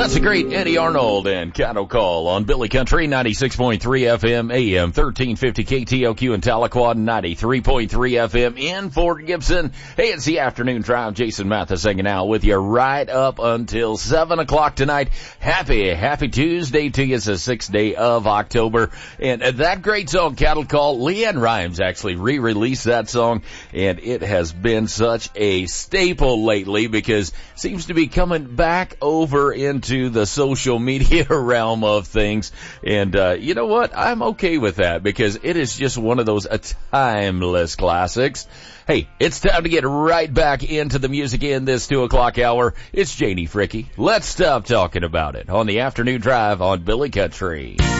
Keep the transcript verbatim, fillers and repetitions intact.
That's the great Eddie Arnold and Cattle Call on Billy Country, ninety-six point three F M, A M, thirteen fifty K T L Q in Tahlequah, ninety-three point three F M in Fort Gibson. Hey, it's the Afternoon Drive. Jason Mathis hanging out with you right up until seven o'clock tonight. Happy, happy Tuesday to you. It's the sixth day of October. And that great song, Cattle Call, Leanne Rimes actually re-released that song, and it has been such a staple lately because it seems to be coming back over into the social media realm of things. And uh you know what? I'm okay with that because it is just one of those uh, timeless classics. Hey, it's time to get right back into the music in this two o'clock hour. It's Janie Fricke. Let's stop talking about it on the Afternoon Drive on Billy Country.